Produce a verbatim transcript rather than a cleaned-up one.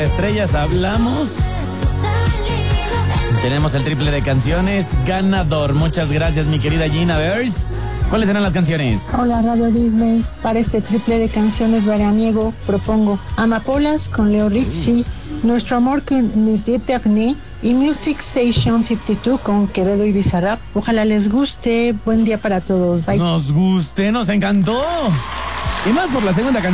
Estrellas, hablamos. Tenemos el triple de canciones ganador. Muchas gracias, mi querida Gina Bears. ¿Cuáles serán las canciones? Hola, Radio Disney. Para este triple de canciones veraniego propongo Amapolas con Leo Rizzi, Nuestro Amor con Miss Eterné y Music Station cincuenta y dos con Quevedo y Bizarrap. Ojalá les guste. Buen día para todos. Bye. Nos guste, nos encantó. Y más por la segunda canción.